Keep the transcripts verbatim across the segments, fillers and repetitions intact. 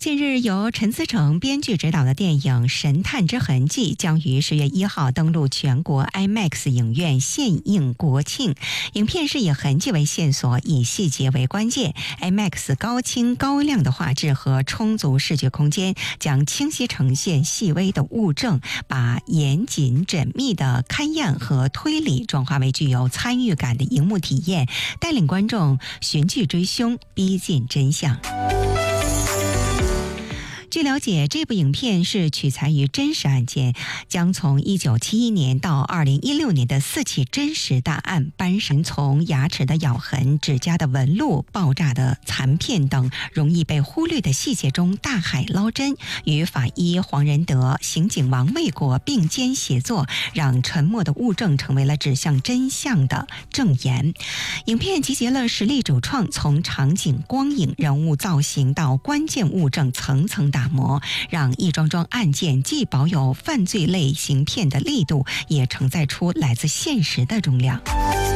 近日，由陈思诚编剧执导的电影《神探之痕迹》将于十月一号登陆全国 IMAX 影院献映国庆。影片是以痕迹为线索，以细节为关键。IMAX 高清高亮的画质和充足视觉空间，将清晰呈现细微的物证，把严谨缜密的勘验和推理转化为具有参与感的荧幕体验，带领观众寻迹追凶，逼近真相。据了解，这部影片是取材于真实案件，将从一九七一年到二零一六年的四起真实大案搬神从牙齿的咬痕、指甲的纹路、爆炸的残片等容易被忽略的细节中大海捞针，与法医黄仁德、刑警王卫国并肩协作，让沉默的物证成为了指向真相的证言。影片集结了实力主创，从场景、光影、人物造型到关键物证层层打磨，让一桩桩案件既保有犯罪类型片的力度，也承载出来自现实的重量。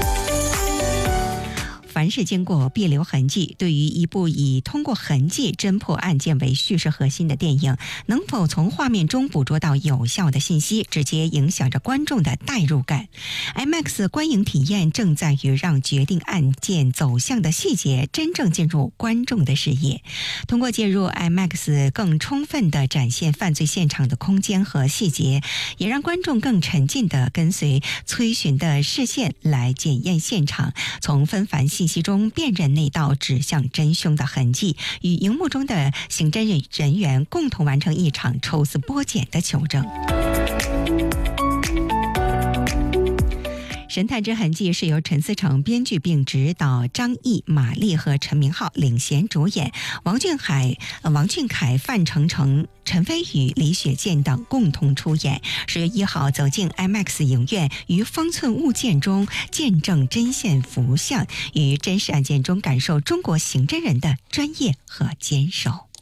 凡是经过必留痕迹，对于一部以通过痕迹侦破案件为叙事核心的电影，能否从画面中捕捉到有效的信息，直接影响着观众的代入感。IMAX 观影体验正在于让决定案件走向的细节真正进入观众的视野，通过介入 IMAX 更充分地展现犯罪现场的空间和细节，也让观众更沉浸地跟随崔寻的视线来检验现场，从纷繁信息中辨认那道指向真凶的痕迹，与荧幕中的刑侦人员共同完成一场抽丝剥茧的求证。《神探之痕迹》是由陈思诚编剧并执导，张译、马丽和陈明昊领衔主演，王俊凯、呃、王俊凯、范丞丞、陈飞宇、李雪健等共同出演。十月一号走进 IMAX 影院，于方寸物件中见证真相浮现，于真实案件中感受中国刑侦人的专业和坚守。